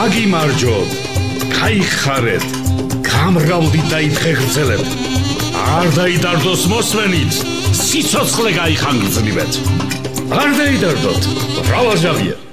გაგიმარჯოთ, გაიხარეთ, გამრავლდით და ითხეხრძელეთ. არ დაიდარდოს მოსვენით, სიცოცხლე გაიხანგრძლივეთ. არ დაიდარდოთ, მრავალჟავია.